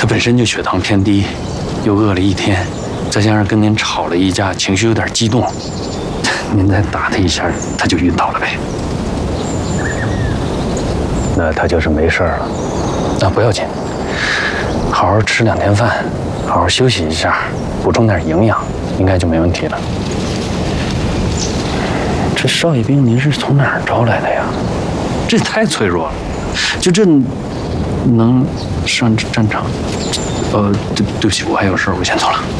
他本身就血糖偏低，又饿了一天，再加上跟您吵了一架，情绪有点激动，您再打他一下，他就晕倒了呗。 那他就是没事了。 那不要紧，好好吃2天饭，好好休息一下，补充点营养，应该就没问题了。这少爷兵您是从哪儿招来的呀？这太脆弱了，就这能上战场？对不起，我还有事儿，我先走了。